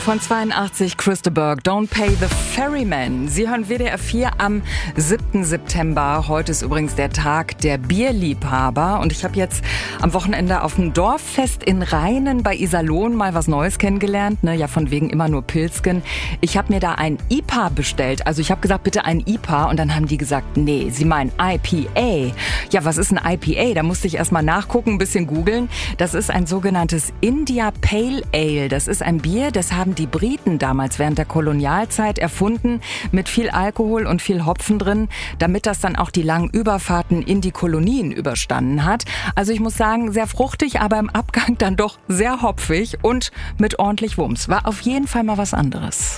von 82, Chris de Burgh, Don't Pay the Ferryman. Sie hören WDR 4 am 7. September. Heute ist übrigens der Tag der Bierliebhaber. Und ich habe jetzt am Wochenende auf dem Dorffest in Rheinen bei Iserlohn mal was Neues kennengelernt. Ne? Ja, von wegen immer nur Pilzken. Ich habe mir da ein IPA bestellt. Also ich habe gesagt, bitte ein IPA. Und dann haben die gesagt, nee, sie meinen IPA. Ja, was ist ein IPA? Da musste ich erst mal nachgucken, ein bisschen googeln. Das ist ein sogenanntes India Pale Ale. Das ist ein Bier, das haben die Briten damals während der Kolonialzeit erfunden, mit viel Alkohol und viel Hopfen drin, damit das dann auch die langen Überfahrten in die Kolonien überstanden hat. Also ich muss sagen, sehr fruchtig, aber im Abgang dann doch sehr hopfig und mit ordentlich Wumms. War auf jeden Fall mal was anderes.